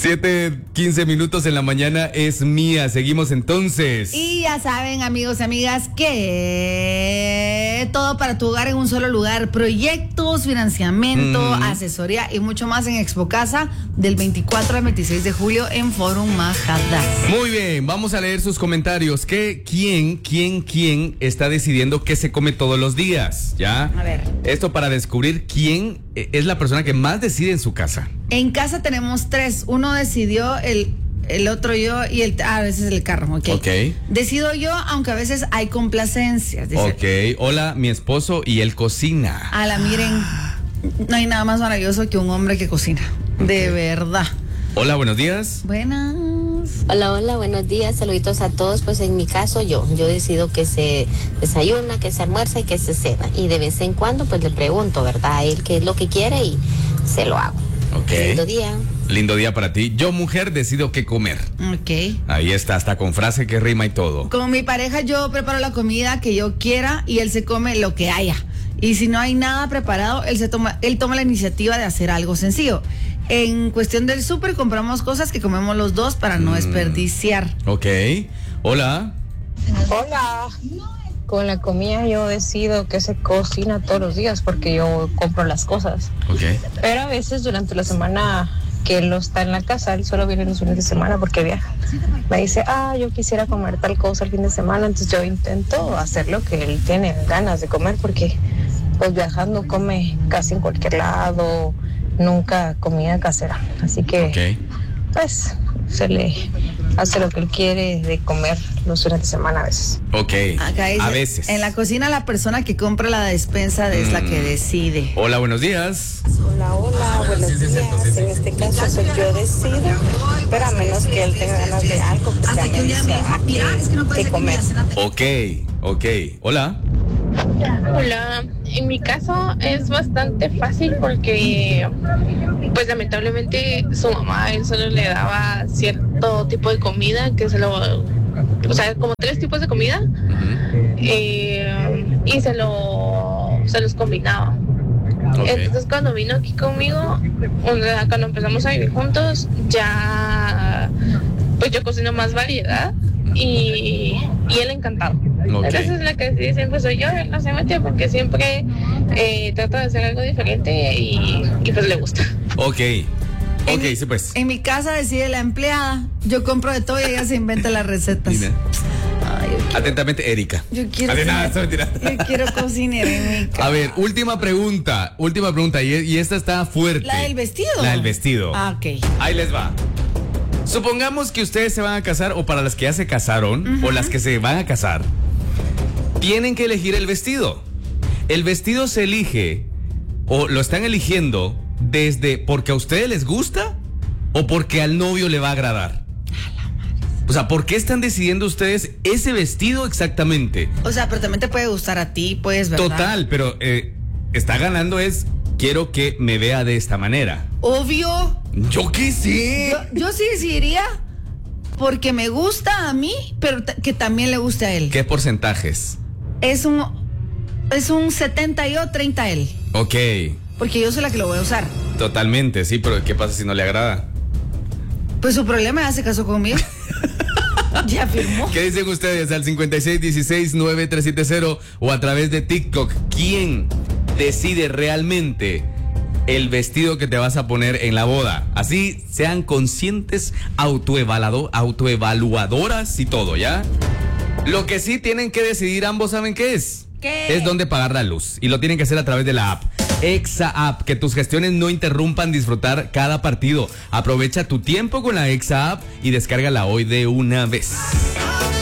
7:15 en la mañana es mía. Seguimos entonces. Y ya saben, amigos y amigas, que todo para tu hogar en un solo lugar. Proyectos, financiamiento, asesoría y mucho más en Expo Casa del 24 al 26 de julio en Forum Majadas. Muy bien, vamos a leer sus comentarios. ¿Quién está decidiendo qué se come todos los días? ¿Ya? A ver. Esto para descubrir quién es la persona que más decide en su casa. En casa tenemos 3. Uno decidió, el otro yo y a veces el carro, ¿ok? Ok. Decido yo, aunque a veces hay complacencias. Dice. Ok, hola, mi esposo y él cocina. Miren, no hay nada más maravilloso que un hombre que cocina. De verdad. Hola, buenos días. Buenas. Hola, buenos días, saluditos a todos. Pues en mi caso yo decido que se desayuna, que se almuerza y que se cena. Y de vez en cuando pues le pregunto, ¿verdad? A él qué es lo que quiere y se lo hago. Ok. Lindo día. Lindo día para ti. Yo, mujer, decido qué comer. Ok. Ahí está, hasta con frase que rima y todo. Con mi pareja yo preparo la comida que yo quiera y él se come lo que haya. Y si no hay nada preparado, él toma la iniciativa de hacer algo sencillo. En cuestión del súper compramos cosas que comemos los dos para no desperdiciar. Ok. Hola. Hola. Con la comida yo decido que se cocina todos los días porque yo compro las cosas. Ok. Pero a veces durante la semana que él no está en la casa, él solo viene los fines de semana porque viaja. Me dice, yo quisiera comer tal cosa el fin de semana, entonces yo intento hacer lo que él tiene ganas de comer porque pues viajando come casi en cualquier lado, nunca comida casera. Así que pues se le hace lo que él quiere de comer los fines de semana a veces. Ok, Acá dice, a veces. En la cocina la persona que compra la despensa es la que decide. Hola, buenos días. Hola, buenos días. En este caso pues yo decido, pero a menos que él tenga ganas de algo, pues ya me dice qué comer. Ok. Hola. Hola, en mi caso es bastante fácil porque pues lamentablemente su mamá él solo le daba cierto tipo de comida que o sea, como 3 tipos de comida y se los combinaba. Okay. Entonces cuando vino aquí conmigo, cuando empezamos a vivir juntos, ya pues yo cocino más variedad y él encantado. Okay. Entonces la que sí siempre soy yo, él no se mete porque siempre trata de hacer algo diferente y pues le gusta. Ok, sí pues. En mi casa decide la empleada. Yo compro de todo y ella se inventa las recetas. Dime. Atentamente, Erika. Yo quiero cocinar en mi casa. A ver, última pregunta, y esta está fuerte. ¿La del vestido? La del vestido. Ok. Ahí les va. Supongamos que ustedes se van a casar, o para las que ya se casaron, o las que se van a casar, tienen que elegir el vestido. El vestido se elige, o lo están eligiendo, desde porque a ustedes les gusta, o porque al novio le va a agradar. O sea, ¿por qué están decidiendo ustedes ese vestido exactamente? O sea, pero también te puede gustar a ti, pues, ¿verdad? Total, pero está ganando quiero que me vea de esta manera. Obvio. ¿Yo qué sé? Yo sí decidiría porque me gusta a mí, pero que también le guste a él. ¿Qué porcentajes? Es un 70 yo, 30 él. Ok. Porque yo soy la que lo voy a usar. Totalmente, sí, pero ¿qué pasa si no le agrada? Pues su problema, ya se casó conmigo. Ya firmó. ¿Qué dicen ustedes al 5616-9370 o a través de TikTok? ¿Quién decide realmente el vestido que te vas a poner en la boda? Así sean conscientes, autoevaluadoras y todo, ¿ya? Lo que sí tienen que decidir ambos, ¿saben qué es? ¿Qué? Es dónde pagar la luz. Y lo tienen que hacer a través de la app Exa App, que tus gestiones no interrumpan disfrutar cada partido. Aprovecha tu tiempo con la Exa App y descárgala hoy de una vez.